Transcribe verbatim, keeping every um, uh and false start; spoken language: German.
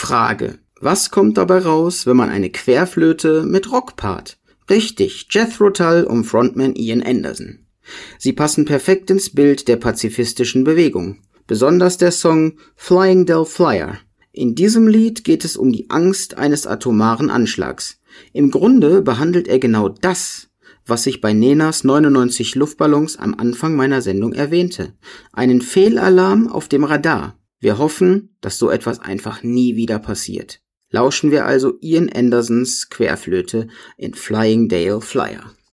Frage: Was kommt dabei raus, wenn man eine Querflöte mit Rock paart? Richtig, Jethro Tull um Frontman Ian Anderson. Sie passen perfekt ins Bild der pazifistischen Bewegung. Besonders der Song Flying Del Flyer. In diesem Lied geht es um die Angst eines atomaren Anschlags. Im Grunde behandelt er genau das, was ich bei Nenas neunundneunzig Luftballons am Anfang meiner Sendung erwähnte. Einen Fehlalarm auf dem Radar. Wir hoffen, dass so etwas einfach nie wieder passiert. Lauschen wir also Ian Andersons Querflöte in Flying Dale Flyer.